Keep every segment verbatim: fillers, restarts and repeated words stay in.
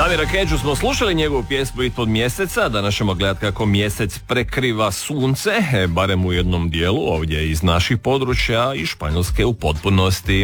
Damira Kedžu smo slušali njegovu pjesmu Ispod mjeseca. Danas ćemo gledati kako mjesec prekriva sunce, barem u jednom dijelu, ovdje iz naših područja i Španjolske u potpunosti.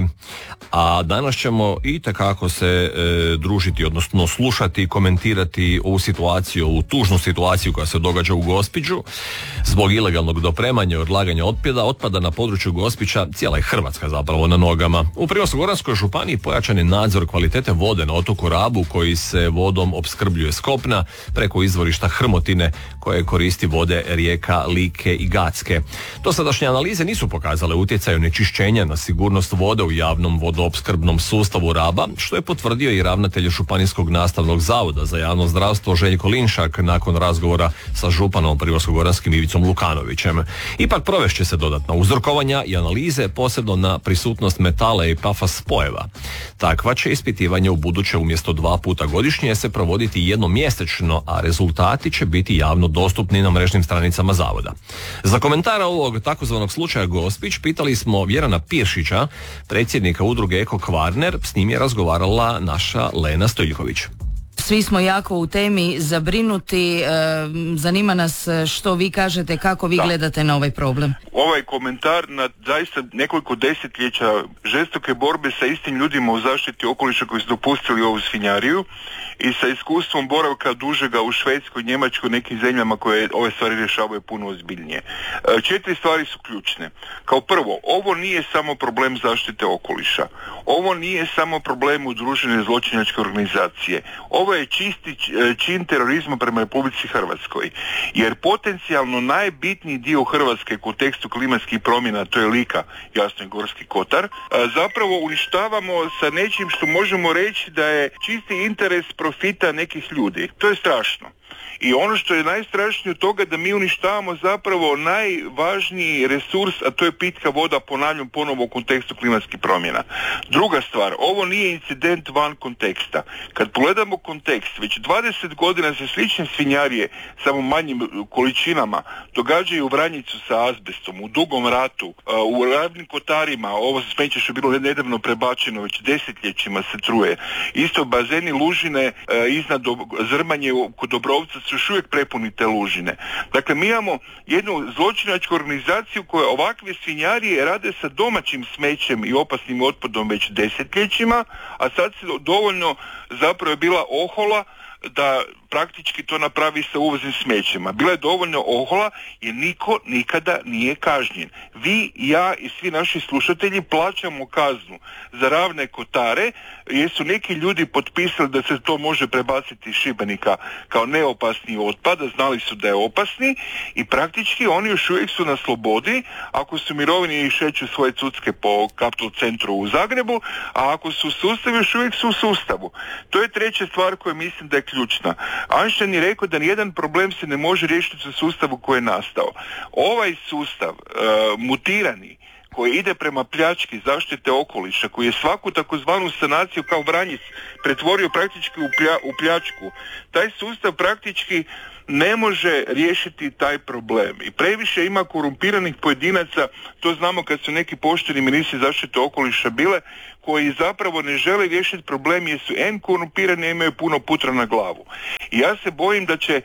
A danas ćemo i takako se e, družiti, odnosno slušati, komentirati ovu situaciju, ovu tužnu situaciju koja se događa u Gospiću zbog ilegalnog dopremanja i odlaganja otpada, otpada na području Gospića. Cijela je Hrvatska zapravo na nogama. U Primorsko-goranskoj županiji pojačan je nadzor kvalitete vode na otoku Rabu, koji se vodom opskrbljuje s kopna preko izvorišta Hrmotine koje koristi vode rijeka Like i Gacke. Dosadašnje analize nisu pokazale utjecaj onečišćenja na sigurnost vode u javnom vodoopskrbnom sustavu Raba, što je potvrdio i ravnatelj Županijskog nastavnog zavoda za javno zdravstvo Željko Linšak nakon razgovora sa županom primorsko-goranskim Ivicom Lukanovićem. Ipak provešće se dodatna uzorkovanja i analize, posebno na prisutnost metala i PFAS spojeva. Takva će ispitivanje u buduće umjesto dva puta godišnje se provoditi jednom mjesečno, a rezultati će biti javno dostupni na mrežnim stranicama zavoda. Za komentara ovog takozvanog slučaja Gospić pitali smo Vjerana Piršića, predsjednika udruge Eko Kvarner. S njim je razgovarala naša Lena Stojiljković. Svi smo jako u temi zabrinuti, e, zanima nas što vi kažete, kako vi da. gledate na ovaj problem. Ovaj komentar na zaista nekoliko desetljeća žestoke borbe sa istim ljudima u zaštiti okoliša koji su dopustili ovu svinjariju i sa iskustvom boravka dužega u Švedskoj, Njemačkoj, nekim zemljama koje ove stvari rješavaju puno ozbiljnije. E, četiri stvari su ključne. Kao prvo, ovo nije samo problem zaštite okoliša. Ovo nije samo problem udružene zločinačke organizacije. Ovo je čisti čin terorizma prema Republici Hrvatskoj. Jer potencijalno najbitniji dio Hrvatske u kontekstu klimatskih promjena, to je Lika, jasno i Gorski kotar, zapravo uništavamo sa nečim što možemo reći da je čisti interes profita nekih ljudi. To je strašno. I ono što je najstrašnije od toga da mi uništavamo zapravo najvažniji resurs, a to je pitka voda, ponavljam ponovo u kontekstu klimatskih promjena. Druga stvar, ovo nije incident van konteksta. Kad pogledamo kontekst, već dvadeset godina se slične svinjarije, samo manjim količinama, događaju u Vranjicu sa azbestom, u Dugom Ratu, u Ravnim Kotarima, ovo smeće što je bilo nedavno prebačeno, već desetljećima se truje. Isto bazeni Lužine iznad Zrmanje kod Dobrovca su još uvijek prepuni te lužine. Dakle, mi imamo jednu zločinačku organizaciju koja ovakve svinjarije rade sa domaćim smećem i opasnim otpadom već desetljećima, a sad se dovoljno zapravo je bila ohola da praktički to napravi sa uvoznim smećima. Bila je dovoljno ohola jer niko nikada nije kažnjen. Vi, ja i svi naši slušatelji plaćamo kaznu za Ravne Kotare jer su neki ljudi potpisali da se to može prebaciti iz Šibenika kao neopasni otpad, znali su da je opasni i praktički oni još uvijek su na slobodi ako su mirovini i šeću svoje cucke po Capital centru u Zagrebu, a ako su u sustavu još uvijek su u sustavu. To je treća stvar koja mislim da je ključna. Einstein je rekao da nijedan problem se ne može riješiti u sustavu koji je nastao. Ovaj sustav, uh, mutirani, koji ide prema pljački zaštite okoliša, koji je svaku takozvanu sanaciju kao Vranjic pretvorio praktički u, plja, u pljačku, taj sustav praktički ne može riješiti taj problem. I previše ima korumpiranih pojedinaca, to znamo kad su neki pošteni ministri zaštite okoliša bile, koji zapravo ne žele riješiti problem jer su en korumpirani i imaju puno putra na glavu. I ja se bojim da će e,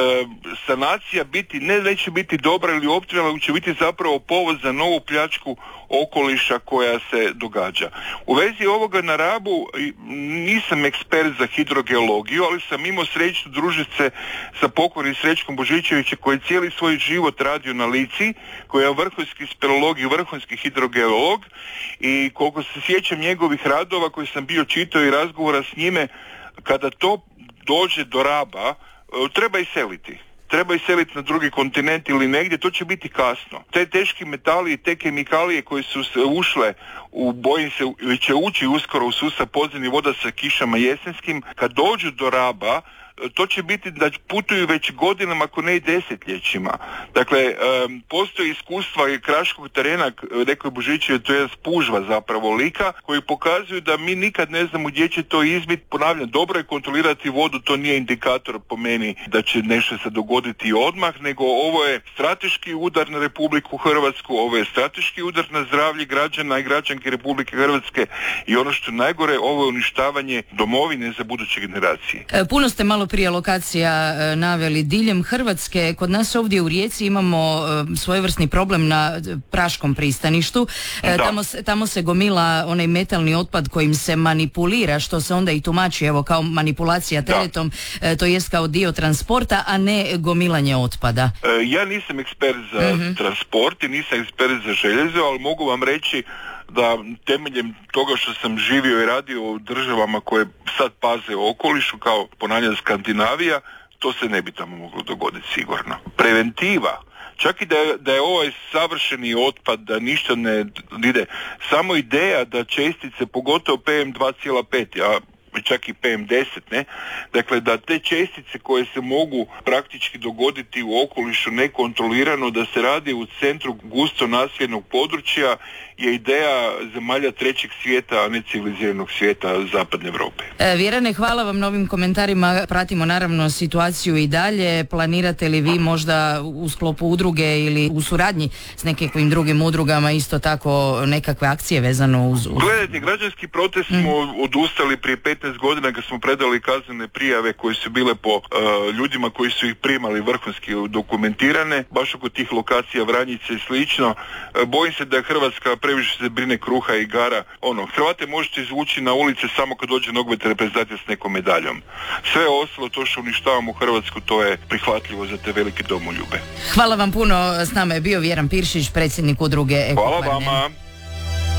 sanacija biti, ne neće biti dobra ili optimalna, ali će biti zapravo povod za novu pljačku okoliša koja se događa. U vezi ovoga na Rabu nisam ekspert za hidrogeologiju, ali sam imao sreću družiti se sa pokojnim Srećkom Božićevićem koji je cijeli svoj život radio na Lici, koji je vrhunski speleolog i vrhunski hidrogeolog i koliko se sjećam njegovih radova koji sam bio čitao i razgovora s njime, kada to dođe do Raba, treba iseliti. Treba iseliti na drugi kontinent ili negdje, to će biti kasno. Te teški metali i te kemikalije koje su se ušle, u, bojim se, ili će ući uskoro u sustav podzemnih voda sa kišama jesenskim, kad dođu do Raba, to će biti da putuju već godinama, ako ne i desetljećima. Dakle, um, postoji iskustva i kraškog terena, rekao je Božićev, to je spužva zapravo lika, koji pokazuju da mi nikad ne znamo gdje će to izbiti. Ponavljam, dobro je kontrolirati vodu, to nije indikator po meni da će nešto se dogoditi odmah, nego ovo je strateški udar na Republiku Hrvatsku, ovo je strateški udar na zdravlje građana i građanke Republike Hrvatske i ono što je najgore, ovo je uništavanje domovine za buduće generacije. E, puno ste malo prije lokacija e, naveli diljem Hrvatske. Kod nas ovdje u Rijeci imamo e, svojevrsni problem na Praškom pristaništu. E, tamo, tamo se gomila onaj metalni otpad kojim se manipulira, što se onda i tumači evo kao manipulacija teretom, e, to jest kao dio transporta, a ne gomilanje otpada. E, ja nisam ekspert za mm-hmm. transport i nisam ekspert za željezo, ali mogu vam reći da temeljem toga što sam živio i radio u državama koje sad paze o okolišu, kao ponavljam Skandinavija, to se ne bi tamo moglo dogoditi sigurno. Preventiva, čak i da je, da je ovaj savršeni otpad, da ništa ne ide, samo ideja da čestice, pogotovo P M dva zarez pet, ja čak i P M deset, ne? Dakle, da te čestice koje se mogu praktički dogoditi u okolišu nekontrolirano, da se radi u centru gusto naseljenog područja, je ideja zemalja trećeg svijeta, a ne civiliziranog svijeta zapadne Europe. E, Vjerane, hvala vam na ovim komentarima. Pratimo naravno situaciju i dalje. Planirate li vi možda u sklopu udruge ili u suradnji s nekakvim drugim udrugama isto tako nekakve akcije vezano uz... uz... Gledajte, građanski protest smo mm. odustali prije petnaest godina kad smo predali kaznene prijave koje su bile po uh, ljudima koji su ih primali vrhunski dokumentirane, baš oko tih lokacija Vranjice i slično. Uh, bojim se da je Hrvatska previše se brine kruha i igara. Ono, Hrvate možete izvući na ulice samo kad dođe nogometna reprezentacija s nekom medaljom. Sve ostalo, to što uništavamo Hrvatsku, to je prihvatljivo za te velike domoljube. Hvala vam puno. S nama je bio Vjeran Piršić, predsjednik udruge Eko. Hvala vama.